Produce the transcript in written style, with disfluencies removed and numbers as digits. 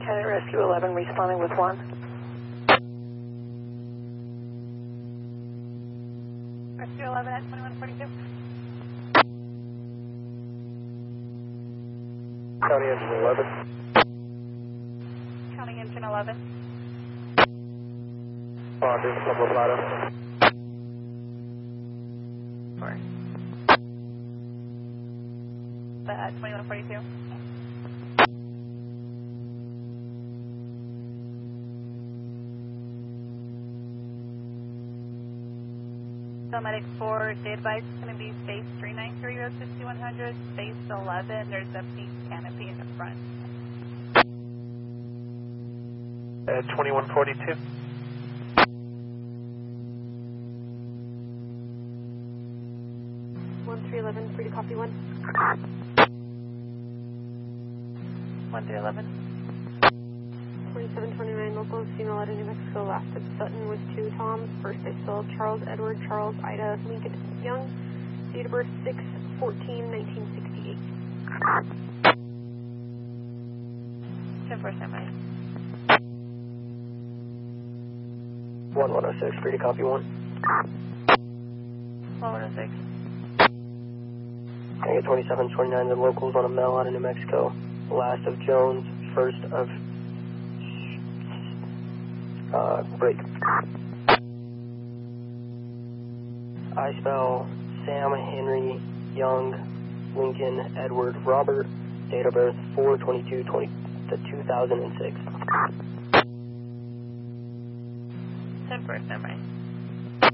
Pilot Rescue 11 responding with 1. Rescue 11 at 2142. County Engine 11. County Engine 11. Responding, Pueblo Plata. 4. At 2142. Medic 4, date advice is going to be space 393 road 6100, space 11, there's a pink canopy in the front. At 2142. One 311, free to copy 1. 1311. 2729 locals, female out of New Mexico, last at Sutton with 2 Toms. First they saw Charles Edward, Charles Ida, Lincoln Young. Date of birth 6/14/1968. 10-4 standby. 1106, free to copy 1. 1106. Can I get 2729, the locals on a male out of New Mexico. Last of Jones, first of break. I spell Sam, Henry, Young, Lincoln, Edward, Robert, date of birth 4/22/2006. 10-4 standby.